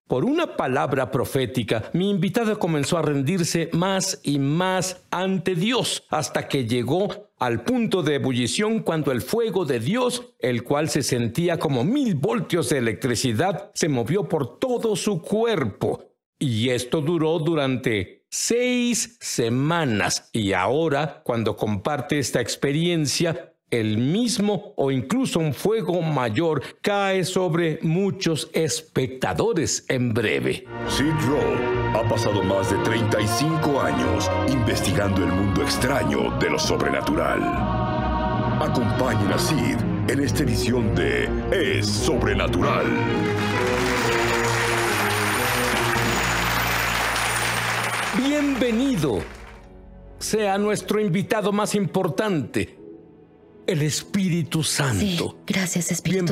Por una palabra profética, mi invitada comenzó a rendirse más y más ante Dios, hasta que llegó al punto de ebullición cuando el fuego de Dios, el cual se sentía como 1000 voltios de electricidad, se movió por todo su cuerpo. Y esto duró durante 6 semanas. Y ahora, cuando comparte esta experiencia, el mismo o incluso un fuego mayor cae sobre muchos espectadores en breve. Sid Roth ha pasado más de 35 años investigando el mundo extraño de lo sobrenatural. Acompañen a Sid en esta edición de Es Sobrenatural. Bienvenido sea nuestro invitado más importante, el Espíritu Santo. Sí, gracias, Espíritu.